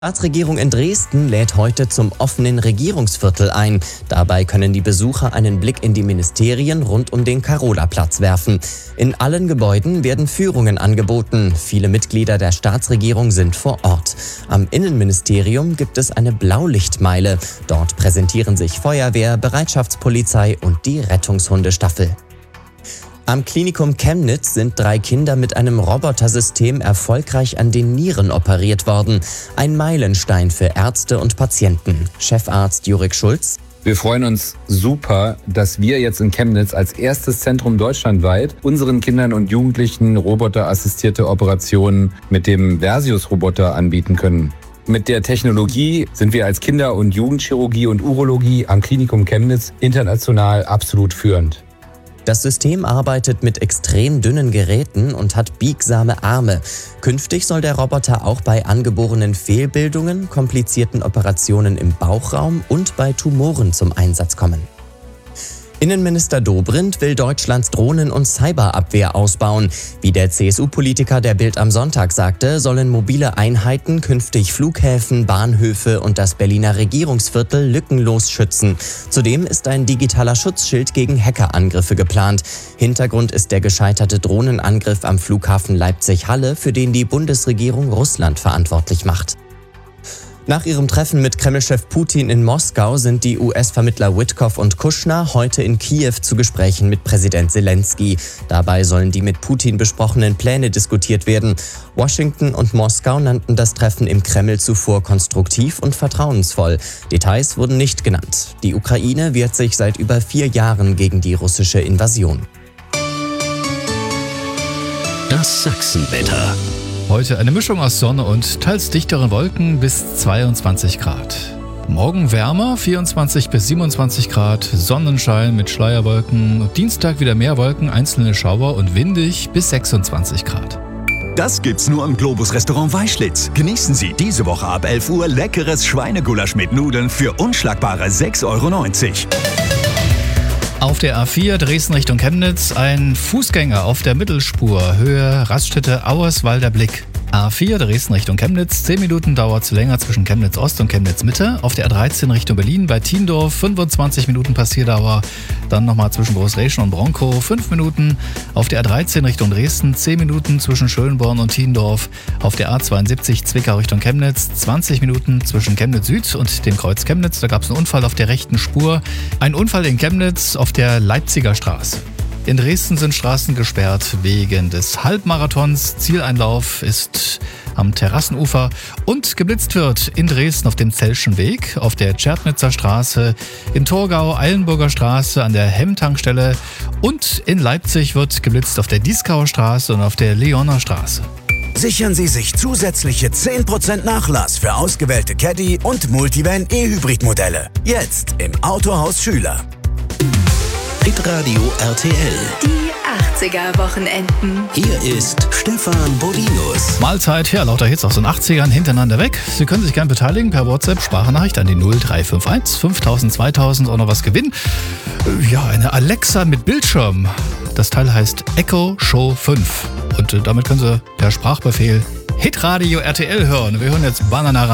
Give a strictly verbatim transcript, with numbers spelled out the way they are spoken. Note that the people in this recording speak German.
Die Staatsregierung in Dresden lädt heute zum offenen Regierungsviertel ein. Dabei können die Besucher einen Blick in die Ministerien rund um den Karola-Platz werfen. In allen Gebäuden werden Führungen angeboten. Viele Mitglieder der Staatsregierung sind vor Ort. Am Innenministerium gibt es eine Blaulichtmeile. Dort präsentieren sich Feuerwehr, Bereitschaftspolizei und die Rettungshundestaffel. Am Klinikum Chemnitz sind drei Kinder mit einem Robotersystem erfolgreich an den Nieren operiert worden. Ein Meilenstein für Ärzte und Patienten. Chefarzt Jurik Schulz: Wir freuen uns super, dass wir jetzt in Chemnitz als erstes Zentrum deutschlandweit unseren Kindern und Jugendlichen roboterassistierte Operationen mit dem Versius-Roboter anbieten können. Mit der Technologie sind wir als Kinder- und Jugendchirurgie und Urologie am Klinikum Chemnitz international absolut führend. Das System arbeitet mit extrem dünnen Geräten und hat biegsame Arme. Künftig soll der Roboter auch bei angeborenen Fehlbildungen, komplizierten Operationen im Bauchraum und bei Tumoren zum Einsatz kommen. Innenminister Dobrindt will Deutschlands Drohnen- und Cyberabwehr ausbauen. Wie der C S U-Politiker der Bild am Sonntag sagte, sollen mobile Einheiten künftig Flughäfen, Bahnhöfe und das Berliner Regierungsviertel lückenlos schützen. Zudem ist ein digitaler Schutzschild gegen Hackerangriffe geplant. Hintergrund ist der gescheiterte Drohnenangriff am Flughafen Leipzig-Halle, für den die Bundesregierung Russland verantwortlich macht. Nach ihrem Treffen mit Kreml-Chef Putin in Moskau sind die U S-Vermittler Witkoff und Kushner heute in Kiew zu Gesprächen mit Präsident Zelensky. Dabei sollen die mit Putin besprochenen Pläne diskutiert werden. Washington und Moskau nannten das Treffen im Kreml zuvor konstruktiv und vertrauensvoll. Details wurden nicht genannt. Die Ukraine wehrt sich seit über vier Jahren gegen die russische Invasion. Das Sachsenwetter. Heute eine Mischung aus Sonne und teils dichteren Wolken bis zweiundzwanzig Grad. Morgen wärmer, vierundzwanzig bis siebenundzwanzig Grad, Sonnenschein mit Schleierwolken. Dienstag wieder mehr Wolken, einzelne Schauer und windig bis sechsundzwanzig Grad. Das gibt's nur im Globus Restaurant Weischlitz. Genießen Sie diese Woche ab elf Uhr leckeres Schweinegulasch mit Nudeln für unschlagbare sechs Euro neunzig. Auf der A vier Dresden Richtung Chemnitz ein Fußgänger auf der Mittelspur, Höhe Raststätte Auerswalder Blick. A vier Dresden Richtung Chemnitz, zehn Minuten dauert es länger zwischen Chemnitz Ost und Chemnitz Mitte. Auf der A dreizehn Richtung Berlin bei Tiendorf, fünfundzwanzig Minuten Passierdauer. Dann nochmal zwischen Großreschen und Bronkow, fünf Minuten. Auf der A dreizehn Richtung Dresden, zehn Minuten zwischen Schönborn und Tiendorf. Auf der A zweiundsiebzig Zwickau Richtung Chemnitz, zwanzig Minuten zwischen Chemnitz Süd und dem Kreuz Chemnitz. Da gab es einen Unfall auf der rechten Spur. Ein Unfall in Chemnitz auf der Leipziger Straße. In Dresden sind Straßen gesperrt wegen des Halbmarathons. Zieleinlauf ist am Terrassenufer und geblitzt wird in Dresden auf dem Zellschen Weg, auf der Tschernitzer Straße, in Torgau, Eilenburger Straße, an der Hemm-Tankstelle und in Leipzig wird geblitzt auf der Dieskauer Straße und auf der Leoner Straße. Sichern Sie sich zusätzliche zehn Prozent Nachlass für ausgewählte Caddy- und Multivan E-Hybrid-Modelle. Jetzt im Autohaus Schüler. Hitradio R T L. Die achtziger-Wochenenden. Hier ist Stefan Bodinus. Mahlzeit, ja, lauter Hits aus den achtzigern hintereinander weg. Sie können sich gern beteiligen per WhatsApp, Sprachnachricht an die null drei fünf eins fünftausend zweitausend, auch noch was gewinnen. Ja, eine Alexa mit Bildschirm. Das Teil heißt Echo Show fünf. Und damit können Sie per Sprachbefehl Hitradio R T L hören. Wir hören jetzt Banana